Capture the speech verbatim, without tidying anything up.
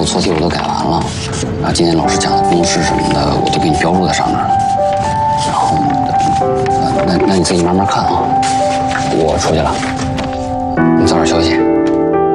错题我都改完了，然后今天老师讲的公式什么的我都给你标注在上面了。然后，呃、那那你自己慢慢看啊。我出去了，你早点休息。